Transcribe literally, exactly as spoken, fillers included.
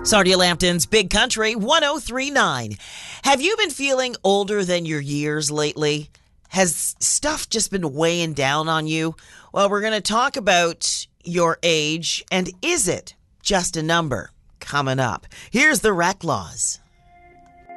Sardia Lampton's Big Country one oh three point nine. Have you been feeling older than your years lately? Has stuff just been weighing down on you? Well, we're going to talk about your age and is it just a number? Coming up. Here's the Rec Laws.